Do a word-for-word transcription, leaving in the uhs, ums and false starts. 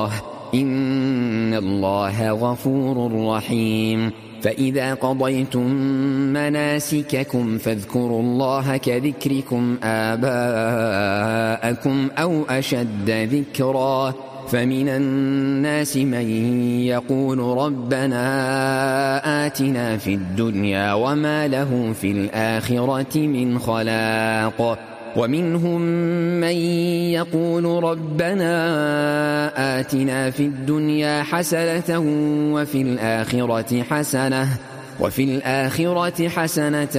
إن الله غفور رحيم. فإذا قضيتم مناسككم فاذكروا الله كذكركم آباءكم أو أشد ذكرا. فمن الناس من يقول ربنا آتنا في الدنيا وما له في الآخرة من خلاق. ومنهم من يقول ربنا آتنا في الدنيا حسنة وفي الآخرة حسنة وفي الآخرة حسنة